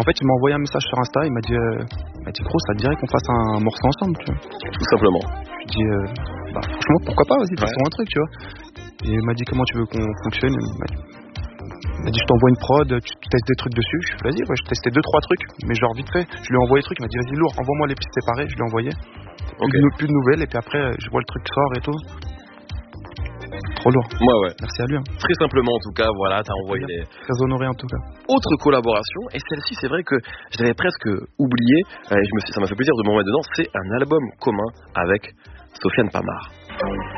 En fait, il m'a envoyé un message sur Insta, il m'a dit gros, ça te dirait qu'on fasse un morceau ensemble, tu vois. Tout simplement. Je dis franchement, pourquoi pas, vas-y, faisons un truc, tu vois. Et il m'a dit comment tu veux qu'on fonctionne. Il m'a dit je t'envoie une prod, tu testes des trucs dessus. Je suis vas-y, ouais, je testais 2-3 trucs, mais genre vite fait. Je lui ai envoyé le truc, il m'a dit vas-y lourd, envoie-moi les pistes séparées, je lui ai envoyé. Plus de nouvelles, et puis après je vois le truc sort et tout. Trop lourd. Ouais. Merci à lui. Très simplement en tout cas, voilà, t'as envoyé les... Très honoré en tout cas. Autre collaboration, et celle-ci c'est vrai que je l'avais presque oublié, et ça m'a fait plaisir de m'en mettre dedans, c'est un album commun avec Sofiane Pamart.